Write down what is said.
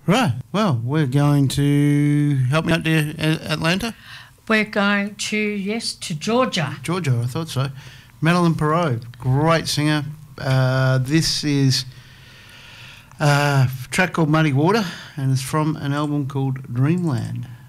Right. Well, we're going to help me out to Atlanta. We're going to, yes, to Georgia. Georgia, I thought so. Madeline Perot, great singer. This is a track called Muddy Water, and it's from an album called Dreamland.